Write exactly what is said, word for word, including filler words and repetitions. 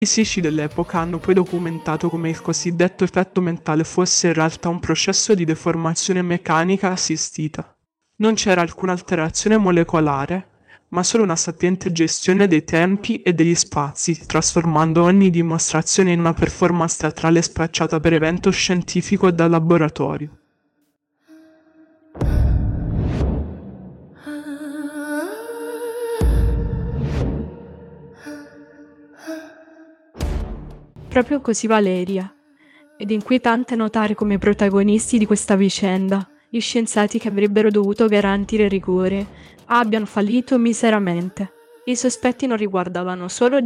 I fisici dell'epoca hanno poi documentato come il cosiddetto effetto mentale fosse in realtà un processo di deformazione meccanica assistita. Non c'era alcuna alterazione molecolare, ma solo una sapiente gestione dei tempi e degli spazi, trasformando ogni dimostrazione in una performance teatrale spacciata per evento scientifico da laboratorio. Proprio così Valeria. Ed è inquietante notare come protagonisti di questa vicenda, gli scienziati che avrebbero dovuto garantire rigore, abbiano fallito miseramente. I sospetti non riguardavano solo